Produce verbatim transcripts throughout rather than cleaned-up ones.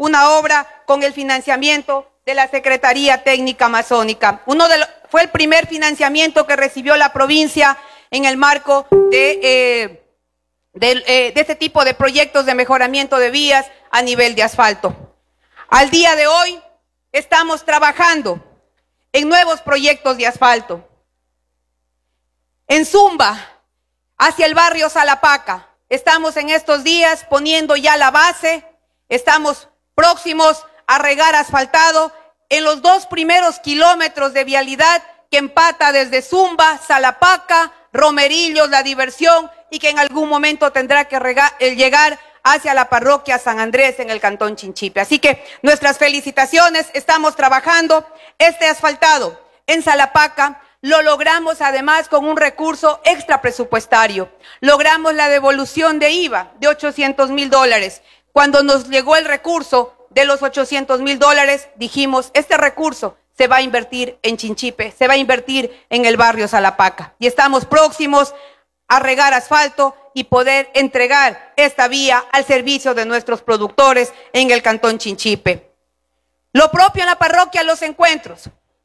una obra con el financiamiento de la Secretaría Técnica Amazónica. Uno de los, fue el primer financiamiento que recibió la provincia en el marco de, eh, de, eh, de este tipo de proyectos de mejoramiento de vías a nivel de asfalto. Al día de hoy estamos trabajando en nuevos proyectos de asfalto. En Zumba, hacia el barrio Salapaca, estamos en estos días poniendo ya la base, estamos próximos a regar asfaltado en los dos primeros kilómetros de vialidad que empata desde Zumba, Salapaca, Romerillos, La Diversión, y que en algún momento tendrá que regar, eh, llegar hacia la parroquia San Andrés en el cantón Chinchipe. Así que nuestras felicitaciones, estamos trabajando. Este asfaltado en Salapaca lo logramos además con un recurso extra presupuestario. Logramos la devolución de I V A de ochocientos mil dólares. Cuando nos llegó el recurso de los ochocientos mil dólares, dijimos, este recurso se va a invertir en Chinchipe, se va a invertir en el barrio Salapaca. Y estamos próximos a regar asfalto y poder entregar esta vía al servicio de nuestros productores en el cantón Chinchipe. Lo propio en la parroquia Los Encuentros.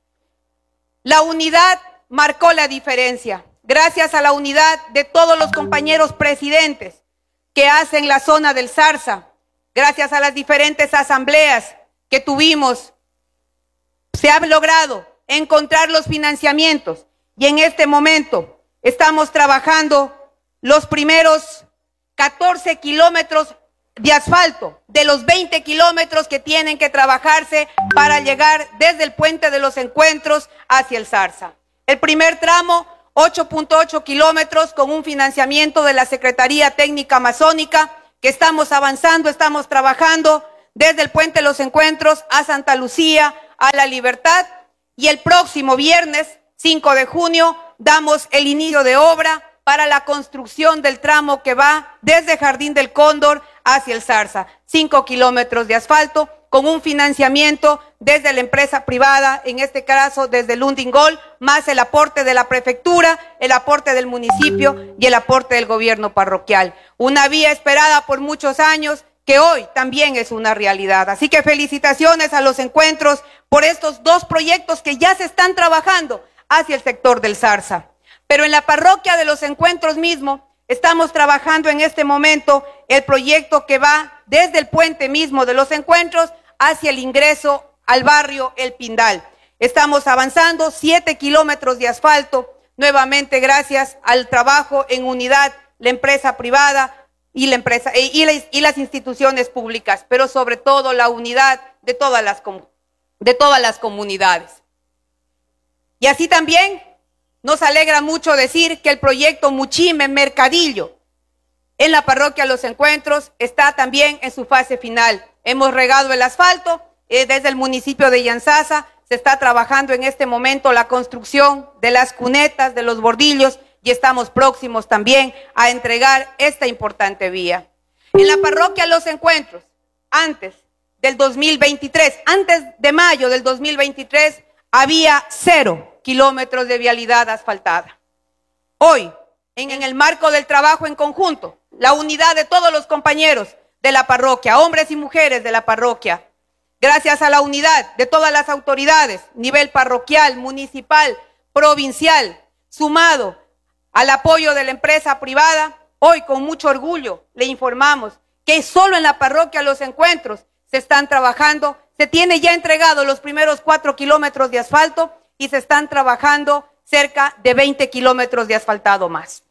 La unidad marcó la diferencia. Gracias a la unidad de todos los compañeros presidentes que hacen la zona del Zarza, gracias a las diferentes asambleas que tuvimos, se ha logrado encontrar los financiamientos y en este momento estamos trabajando los primeros catorce kilómetros de asfalto de los veinte kilómetros que tienen que trabajarse para llegar desde el Puente de los Encuentros hacia el Zarza. El primer tramo, ocho punto ocho kilómetros con un financiamiento de la Secretaría Técnica Amazónica, que estamos avanzando, estamos trabajando desde el Puente de los Encuentros a Santa Lucía, a La Libertad, y el próximo viernes, cinco de junio, damos el inicio de obra para la construcción del tramo que va desde Jardín del Cóndor hacia el Zarza, cinco kilómetros de asfalto con un financiamiento desde la empresa privada, en este caso desde Lundingol, más el aporte de la prefectura, el aporte del municipio y el aporte del gobierno parroquial. Una vía esperada por muchos años que hoy también es una realidad. Así que felicitaciones a Los Encuentros por estos dos proyectos que ya se están trabajando hacia el sector del Zarza. Pero en la parroquia de Los Encuentros mismo estamos trabajando en este momento el proyecto que va desde el puente mismo de Los Encuentros hacia el ingreso al barrio El Pindal. Estamos avanzando siete kilómetros de asfalto, nuevamente gracias al trabajo en unidad, la empresa privada y, la empresa, y, las, y las instituciones públicas, pero sobre todo la unidad de todas las, de todas las comunidades. Y así también nos alegra mucho decir que el proyecto Muchime Mercadillo en la parroquia Los Encuentros está también en su fase final. Hemos regado el asfalto eh, desde el municipio de Yanzasa, se está trabajando en este momento la construcción de las cunetas, de los bordillos, y estamos próximos también a entregar esta importante vía. En la parroquia Los Encuentros, antes del dos mil veintitrés, antes de mayo del dos mil veintitrés, había cero kilómetros de vialidad asfaltada. Hoy, en, en el marco del trabajo en conjunto, la unidad de todos los compañeros de la parroquia, hombres y mujeres de la parroquia, gracias a la unidad de todas las autoridades, nivel parroquial, municipal, provincial, sumado al apoyo de la empresa privada, hoy con mucho orgullo le informamos que solo en la parroquia Los Encuentros se están trabajando, se tiene ya entregado los primeros cuatro kilómetros de asfalto y se están trabajando cerca de veinte kilómetros de asfaltado más.